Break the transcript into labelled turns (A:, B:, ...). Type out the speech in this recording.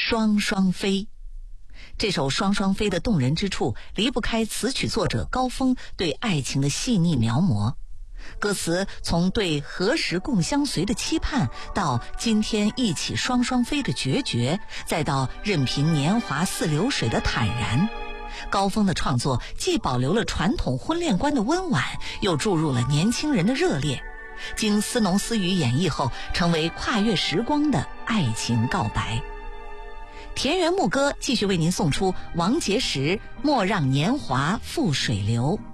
A: 双双飞。这首《双双飞》的动人之处，离不开词曲作者高峰对爱情的细腻描摹。歌词从对何时共相随的期盼，到今天一起双双飞的决绝，再到任凭年华似流水的坦然。高峰的创作既保留了传统婚恋观的温婉，又注入了年轻人的热烈，经思农思雨演绎后，成为跨越时光的爱情告白。田园牧歌继续为您送出王杰时《莫让年华付水流》。